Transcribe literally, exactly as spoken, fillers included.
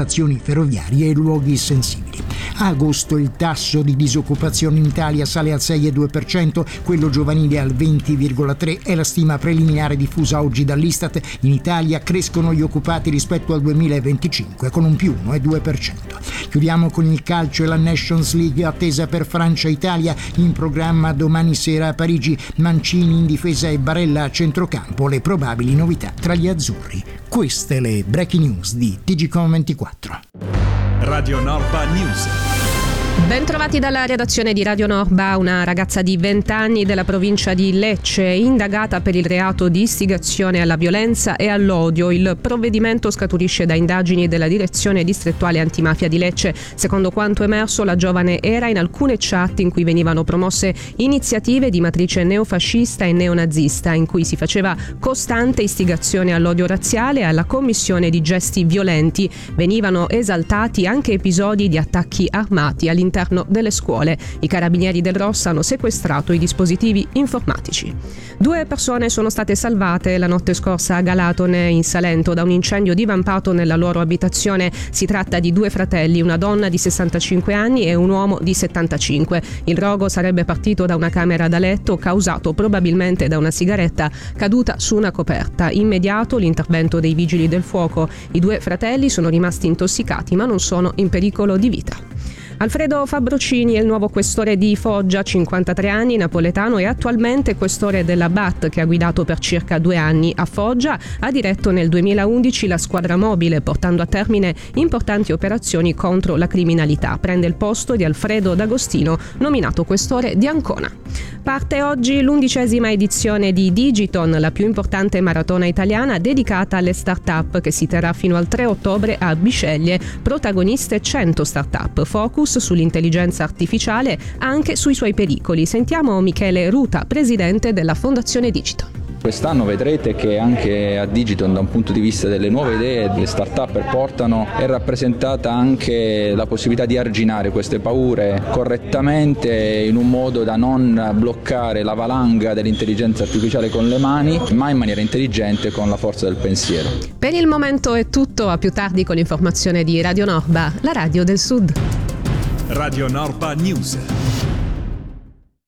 stazioni ferroviarie e luoghi sensibili. A agosto il tasso di disoccupazione in Italia sale al sei virgola due per cento, quello giovanile al venti virgola tre per cento, è la stima preliminare diffusa oggi dall'Istat. In Italia crescono gli occupati rispetto al duemilaventicinque con un più uno virgola due per cento. Chiudiamo con il calcio e la Nations League attesa per Francia-Italia, in programma domani sera a Parigi. Mancini in difesa e Barella a centrocampo, le probabili novità tra gli azzurri. Queste le breaking news di T G Com ventiquattro. Radio Norba News. Bentrovati dalla redazione di Radio Norba. Una ragazza di venti anni della provincia di Lecce, indagata per il reato di istigazione alla violenza e all'odio. Il provvedimento scaturisce da indagini della Direzione Distrettuale Antimafia di Lecce. Secondo quanto emerso, la giovane era in alcune chat in cui venivano promosse iniziative di matrice neofascista e neonazista, in cui si faceva costante istigazione all'odio razziale e alla commissione di gesti violenti. Venivano esaltati anche episodi di attacchi armati all'interno all'interno delle scuole. I carabinieri del Rossa hanno sequestrato i dispositivi informatici. Due persone sono state salvate la notte scorsa a Galatone, in Salento, da un incendio divampato nella loro abitazione. Si tratta di due fratelli, una donna di sessantacinque anni e un uomo di settantacinque. Il rogo sarebbe partito da una camera da letto, causato probabilmente da una sigaretta caduta su una coperta. Immediato l'intervento dei vigili del fuoco. I due fratelli sono rimasti intossicati, ma non sono in pericolo di vita. Alfredo Fabrocini è il nuovo questore di Foggia, cinquantatré anni, napoletano, e attualmente questore della B A T, che ha guidato per circa due anni a Foggia. Ha diretto nel duemilaundici la squadra mobile, portando a termine importanti operazioni contro la criminalità. Prende il posto di Alfredo D'Agostino, nominato questore di Ancona. Parte oggi l'undicesima edizione di Digiton, la più importante maratona italiana dedicata alle start-up, che si terrà fino al tre ottobre a Bisceglie. Protagoniste cento start-up, focus sull'intelligenza artificiale, anche sui suoi pericoli. Sentiamo Michele Ruta, presidente della Fondazione Digiton. Quest'anno vedrete che anche a Digiton, da un punto di vista delle nuove idee le start-up portano, è rappresentata anche la possibilità di arginare queste paure correttamente, in un modo da non bloccare la valanga dell'intelligenza artificiale con le mani, ma in maniera intelligente, con la forza del pensiero. Per il momento è tutto, a più tardi con l'informazione di Radio Norba, la radio del Sud. Radio Norba News.